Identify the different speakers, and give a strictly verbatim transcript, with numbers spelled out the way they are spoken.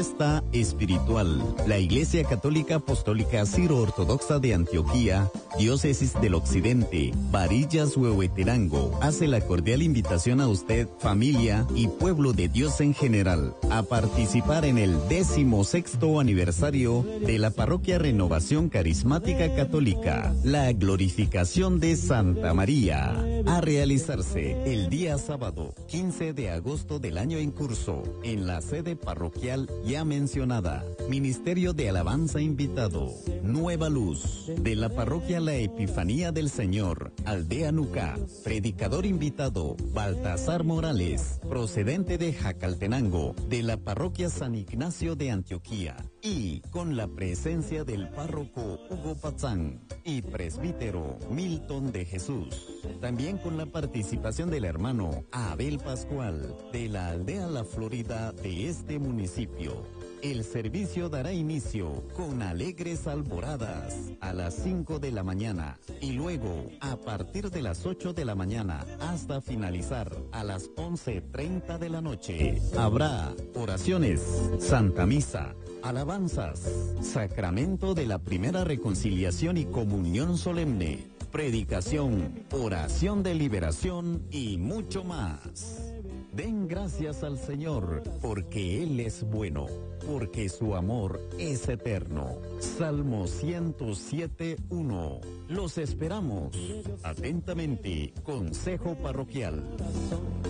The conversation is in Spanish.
Speaker 1: Fiesta espiritual. La Iglesia Católica Apostólica Ciro-Ortodoxa de Antioquía, Diócesis del Occidente, Varillas, Huehuetenango, hace la cordial invitación a usted, familia y pueblo de Dios en general, a participar en el décimo sexto aniversario de la Parroquia Renovación Carismática Católica, la glorificación de Santa María, a realizarse el día sábado quince de agosto del año en curso, en la sede parroquial ya mencionada. Ministerio de Alabanza invitado, Nueva Luz, de la Parroquia La Epifanía del Señor, Aldea Nuca. Predicador invitado, Baltasar Morales, procedente de Jacaltenango, de la Parroquia San Ignacio de Antioquía. Y con la presencia del párroco Hugo Pazán y presbítero Milton de Jesús. También con la participación del hermano Abel Pascual, de la aldea La Florida de este municipio. El servicio dará inicio con alegres alboradas a las cinco de la mañana y luego a partir de las ocho de la mañana hasta finalizar a las once treinta de la noche. Habrá oraciones, Santa Misa, alabanzas, sacramento de la primera reconciliación y comunión solemne, predicación, oración de liberación y mucho más. Den gracias al Señor, porque Él es bueno, porque su amor es eterno. Salmo ciento siete, uno. Los esperamos. Atentamente, Consejo Parroquial.